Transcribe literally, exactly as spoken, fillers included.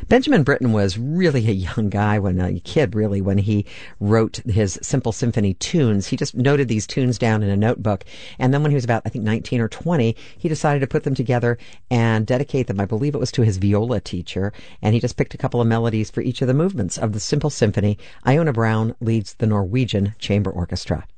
Benjamin Britten was really a young guy, when a kid really, when he wrote his Simple Symphony tunes. He just noted these tunes down in a notebook. And then when he was about, I think, nineteen or twenty, he decided to put them together and dedicate them, I believe it was to his viola teacher. And he just picked a couple of melodies for each of the movements of the Simple Symphony. Iona Brown leads the Norwegian Chamber Orchestra.